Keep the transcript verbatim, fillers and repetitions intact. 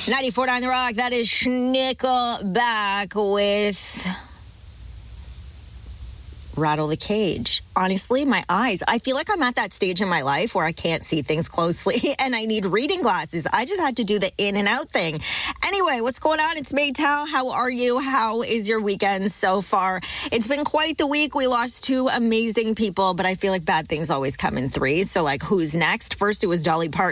ninety-four point nine The Rock, that is Nickelback with Rattle the Cage. Honestly, my eyes, I feel like I'm at that stage in my life where I can't see things closely and I need reading glasses. I just had to do the in and out thing. Anyway, what's going on? It's Maytal. How are you? How is your weekend so far? It's been quite the week. We lost two amazing people, but I feel like bad things always come in threes. So, like, who's next? First, it was Dolly Parton.